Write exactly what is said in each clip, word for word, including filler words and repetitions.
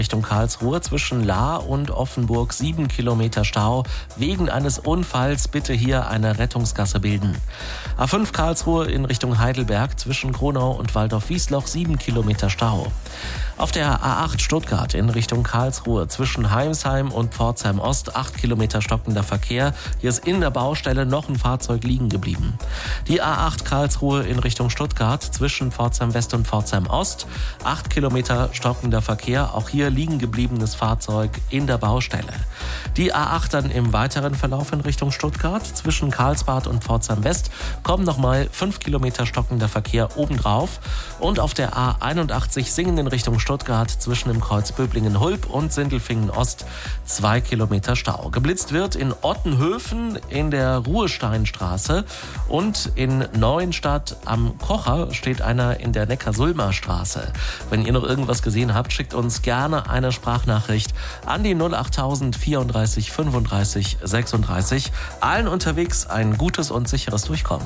Richtung Karlsruhe zwischen Lahr und Offenburg sieben Kilometer Stau. Wegen eines Unfalls bitte hier eine Rettungsgasse bilden. A fünf Karlsruhe in Richtung Heidelberg zwischen Kronau und Waldorf-Wiesloch sieben Kilometer Stau. Auf der A acht Stuttgart in Richtung Karlsruhe zwischen Heimsheim und Pforzheim Ost acht Kilometer stockender Verkehr. Hier ist in der Baustelle noch ein Fahrzeug liegen geblieben. Die A acht Karlsruhe in Richtung Stuttgart zwischen Pforzheim West und Pforzheim Ost acht Kilometer stockender Verkehr. Auch hier liegen gebliebenes Fahrzeug in der Baustelle. Die A acht dann im weiteren Verlauf in Richtung Stuttgart zwischen Karlsbad und Pforzheim West kommen nochmal fünf Kilometer stockender Verkehr obendrauf. Und auf der A einundachtzig Singen in Richtung Stuttgart zwischen dem Kreuz Böblingen-Hulb und Sindelfingen-Ost zwei Kilometer Stau. Geblitzt wird in Ottenhöfen in der Ruhesteinstraße und in Neuenstadt am Kocher steht einer in der Neckar-Sulmer-Straße. Wenn ihr noch irgendwas gesehen habt, schickt uns gerne eine Sprachnachricht an die null achttausend vierunddreißig fünfunddreißig sechsunddreißig. Allen unterwegs ein gutes und sicheres Durchkommen.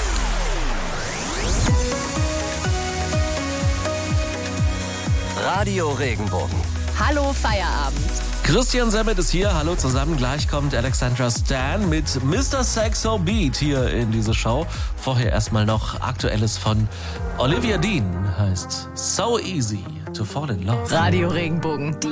Radio Regenbogen. Hallo Feierabend. Christian Semmet ist hier. Hallo zusammen. Gleich kommt Alexandra Stan mit Mister Saxo Beat hier in diese Show. Vorher erstmal noch Aktuelles von Olivia Dean. Heißt So Easy to Fall in Love. Radio Regenbogen.